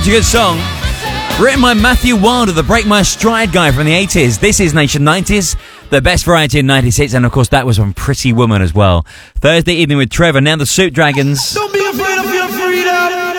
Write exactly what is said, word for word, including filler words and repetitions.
Such a good song. Written by Matthew Wilder, the Break My Stride guy from the eighties. This is Nation nineties, the best variety in ninety-six, and of course that was from Pretty Woman as well. Thursday evening with Trevor, now the Soup Dragons. Don't be afraid.